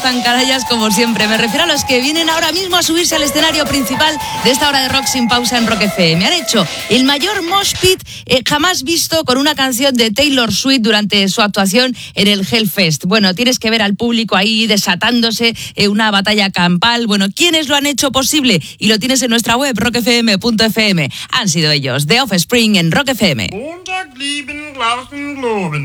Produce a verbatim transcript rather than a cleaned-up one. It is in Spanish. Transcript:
tan canallas como siempre. Me refiero a los que vienen ahora mismo a subirse al escenario principal de esta hora de rock sin pausa en Rock F M. Han hecho el mayor mosh pit eh, jamás visto con una canción de Taylor Swift durante su actuación en el Hellfest. Bueno, tienes que ver al público ahí desatándose eh, una batalla campal. Bueno, ¿quiénes lo han hecho posible? Y lo tienes en nuestra web, rock f m punto f m. Han sido ellos, The Offspring en Rock F M.